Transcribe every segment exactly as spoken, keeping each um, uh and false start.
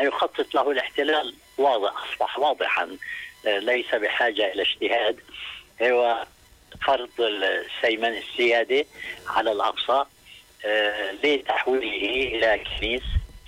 يخطط له الاحتلال واضح، أصبح واضحا، ليس بحاجة إلى اجتهاد. هو فرض السيمن السيادة على الأقصى لتحويله إلى كنيس.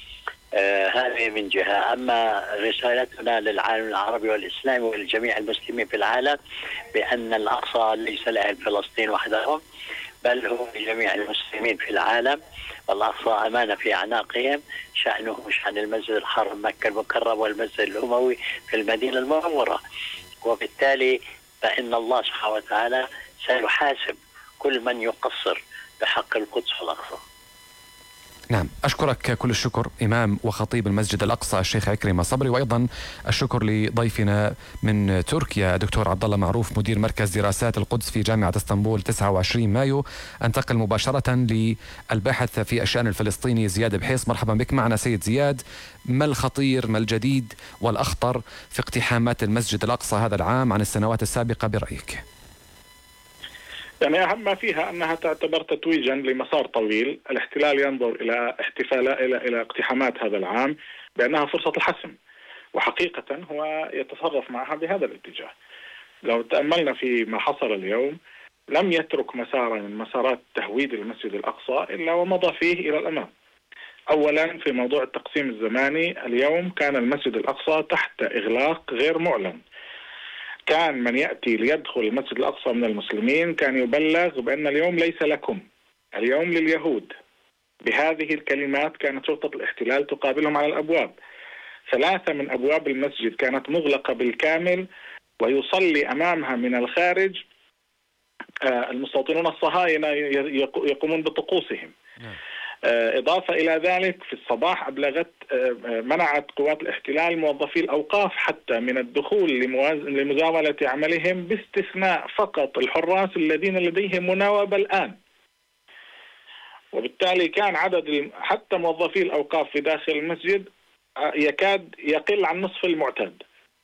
هذه من جهة. أما رسالتنا للعالم العربي والإسلامي ولجميع المسلمين في العالم بأن الأقصى ليس لأهل فلسطين وحدهم، بل هو لجميع المسلمين في العالم، والأقصى أمانة في أعناقهم، شأنه شأن المسجد الحرام مكة المكرم والمسجد الأموي في المدينة المنورة. وبالتالي فإن الله سبحانه وتعالى سيحاسب كل من يقصر بحق القدس والأقصى. نعم، أشكرك كل الشكر إمام وخطيب المسجد الأقصى الشيخ عكرمة صبري، وأيضا الشكر لضيفنا من تركيا دكتور عبد الله معروف مدير مركز دراسات القدس في جامعة اسطنبول تسعة وعشرين مايو. أنتقل مباشرة للباحث في الشأن الفلسطيني زياد بحيص. مرحبا بك معنا سيد زياد. ما الخطير ما الجديد والأخطر في اقتحامات المسجد الأقصى هذا العام عن السنوات السابقة برأيك؟ يعني أهم ما فيها أنها تعتبر تتويجا لمسار طويل. الاحتلال ينظر إلى احتفالات إلى إلى اقتحامات هذا العام بأنها فرصة الحسم، وحقيقة هو يتصرف معها بهذا الاتجاه. لو تأملنا في ما حصل اليوم، لم يترك مسارا من مسارات تهويد المسجد الأقصى إلا ومضى فيه إلى الأمام. أولا في موضوع التقسيم الزماني، اليوم كان المسجد الأقصى تحت إغلاق غير معلن. كان من يأتي ليدخل المسجد الأقصى من المسلمين كان يبلغ بأن اليوم ليس لكم، اليوم لليهود. بهذه الكلمات كانت شرطة الاحتلال تقابلهم على الأبواب. ثلاثة من أبواب المسجد كانت مغلقة بالكامل، ويصلي أمامها من الخارج المستوطنون الصهاينة يقومون بطقوسهم. إضافة إلى ذلك في الصباح أبلغت منعت قوات الاحتلال موظفي الأوقاف حتى من الدخول لمزاولة عملهم، باستثناء فقط الحراس الذين لديهم مناوبة الآن. وبالتالي كان عدد حتى موظفي الأوقاف في داخل المسجد يكاد يقل عن نصف المعتاد.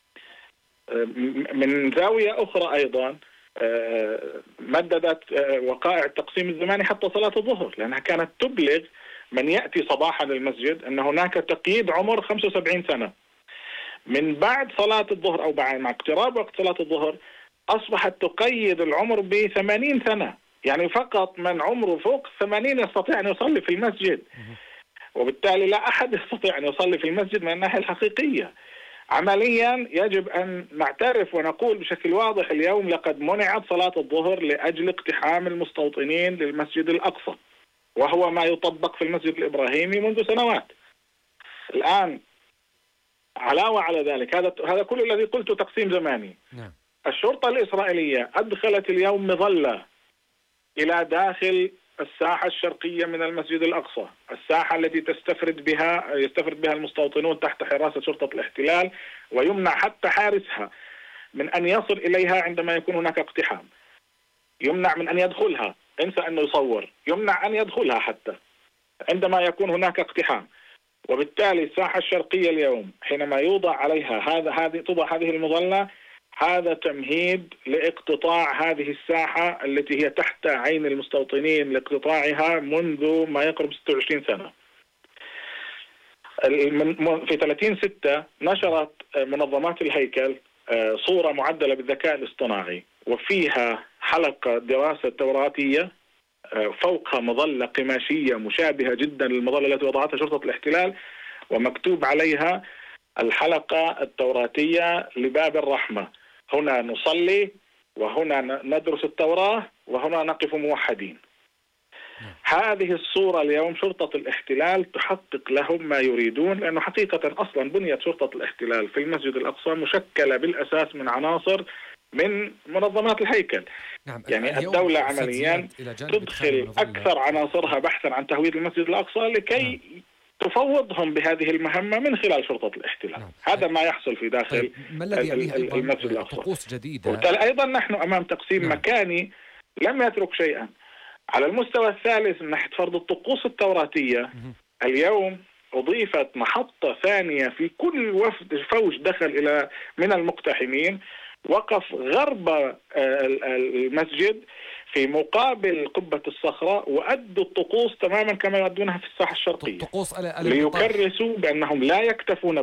من زاوية أخرى أيضا مددت وقائع التقسيم الزماني حتى صلاة الظهر، لأنها كانت تبلغ من يأتي صباحا للمسجد أن هناك تقييد عمر خمسة وسبعين سنة. من بعد صلاة الظهر أو بعد مع اقتراب وقت صلاة الظهر أصبحت تقيد العمر بثمانين سنة، يعني فقط من عمره فوق ثمانين يستطيع أن يصلي في المسجد. وبالتالي لا أحد يستطيع أن يصلي في المسجد من الناحية الحقيقية. عمليا يجب أن نعترف ونقول بشكل واضح اليوم لقد منعت صلاة الظهر لأجل اقتحام المستوطنين للمسجد الأقصى، وهو ما يطبق في المسجد الإبراهيمي منذ سنوات. الآن علاوة على ذلك، هذا هذا كل الذي قلته تقسيم زماني. نعم. الشرطة الإسرائيلية أدخلت اليوم مظلة إلى داخل الساحة الشرقية من المسجد الأقصى، الساحة التي تستفرد بها يستفرد بها المستوطنون تحت حراسة شرطة الاحتلال، ويمنع حتى حارسها من أن يصل إليها عندما يكون هناك اقتحام. يمنع من أن يدخلها، انسى أنه يصور، يمنع أن يدخلها حتى عندما يكون هناك اقتحام. وبالتالي الساحة الشرقية اليوم حينما يوضع عليها هذا هذه توضع هذه المظلة، هذا تمهيد لاقتطاع هذه الساحة التي هي تحت عين المستوطنين، لاقتطاعها منذ ما يقرب ستة وعشرين سنة. في ثلاثين ستة نشرت منظمات الهيكل صورة معدلة بالذكاء الاصطناعي، وفيها حلقة دراسة توراتية فوقها مظلة قماشية مشابهة جدا للمظلة التي وضعتها شرطة الاحتلال، ومكتوب عليها الحلقة التوراتية لباب الرحمة: هنا نصلي، وهنا ندرس التوراة، وهنا نقف موحدين. هذه الصورة اليوم شرطة الاحتلال تحقق لهم ما يريدون، لأنه حقيقة أصلا بنية شرطة الاحتلال في المسجد الأقصى مشكلة بالأساس من عناصر من منظمات الهيكل. نعم. يعني الدولة عمليا تدخل أكثر عناصرها بحثا عن تهويد المسجد الأقصى لكي نعم. تفوضهم بهذه المهمة من خلال شرطة الاحتلال. نعم. هذا ما يحصل في داخل طيب. ما الذي يعنيه المسجد الأقصى؟ طقوس جديدة. وبالتالي أيضا نحن أمام تقسيم نعم. مكاني لم يترك شيئا. على المستوى الثالث من ناحية فرض الطقوس التوراتية، م- اليوم أضيفت محطة ثانية في كل وفد فوج دخل إلى من المقتحمين، وقف غرب المسجد في مقابل قبة الصخرة، وأدوا الطقوس تماما كما يؤدونها في الساحة الشرقية، ليكرسوا بأنهم لا يكتفون